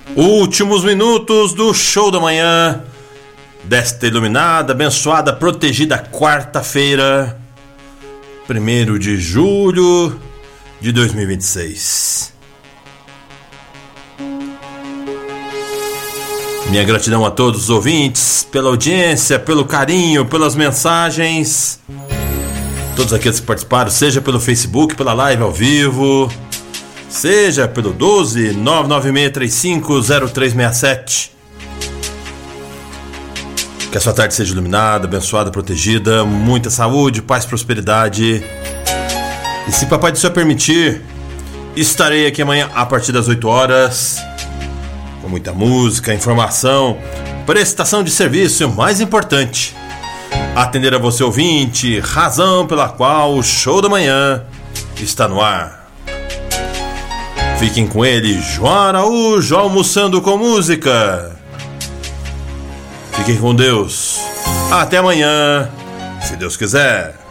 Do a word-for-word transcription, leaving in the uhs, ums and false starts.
Últimos minutos do show da manhã desta iluminada, abençoada, protegida quarta-feira, primeiro de julho de dois mil e vinte e seis. Minha gratidão a todos os ouvintes pela audiência, pelo carinho, pelas mensagens. Todos aqueles que participaram, seja pelo Facebook, pela live ao vivo, seja pelo doze nove nove seis três cinco zero três seis sete. Que a sua tarde seja iluminada, abençoada, protegida, muita saúde, paz, prosperidade. E se Papai do Céu permitir, estarei aqui amanhã a partir das oito horas, com muita música, informação, prestação de serviço e o mais importante, atender a você ouvinte, razão pela qual o show da manhã está no ar. Fiquem com ele, João Araújo, almoçando com música. Fiquem com Deus. Até amanhã, se Deus quiser.